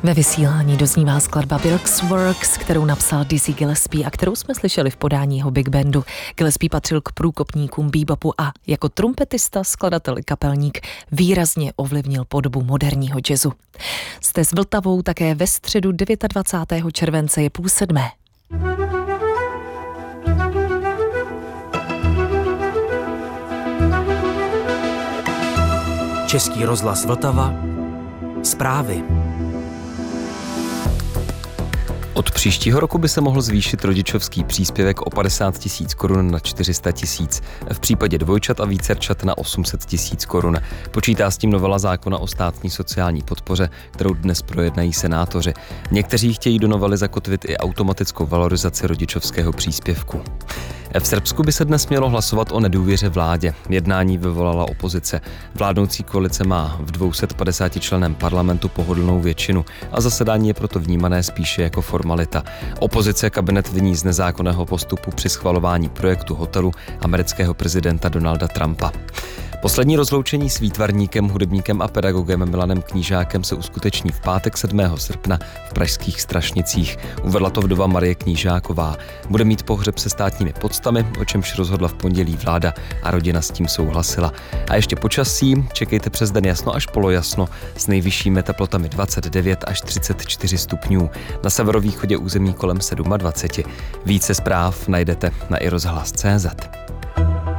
Ve vysílání doznívá skladba Birks Works, kterou napsal Dizzy Gillespie a kterou jsme slyšeli v podání jeho big bandu. Gillespie patřil k průkopníkům bebopu a jako trumpetista, skladatel i kapelník výrazně ovlivnil podobu moderního jazzu. Jste s Vltavou také ve středu 29. července je 6:30. Český rozhlas Vltava. Zprávy. Od příštího roku by se mohl zvýšit rodičovský příspěvek o 50 000 korun na 400 000, v případě dvojčat a vícerčat na 800 000 korun. Počítá s tím novela zákona o státní sociální podpoře, kterou dnes projednají senátoři. Někteří chtějí do novely zakotvit i automatickou valorizaci rodičovského příspěvku. V Srbsku by se dnes mělo hlasovat o nedůvěře vládě. Jednání vyvolala opozice. Vládnoucí koalice má v 250členném parlamentu pohodlnou většinu a zasedání je proto vnímané spíše jako formalita. Opozice kabinet viní z nezákonného postupu při schvalování projektu hotelu amerického prezidenta Donalda Trumpa. Poslední rozloučení s výtvarníkem, hudebníkem a pedagogem Milanem Knížákem se uskuteční v pátek 7. srpna v pražských Strašnicích. Uvedla to vdova Marie Knížáková. Bude mít pohřeb se státními poctami, o čemž rozhodla v pondělí vláda a rodina s tím souhlasila. A ještě počasí, čekejte přes den jasno až polojasno s nejvyššími teplotami 29 až 34 stupňů. Na severovýchodě území kolem 27. Více zpráv najdete na iRozhlas.cz.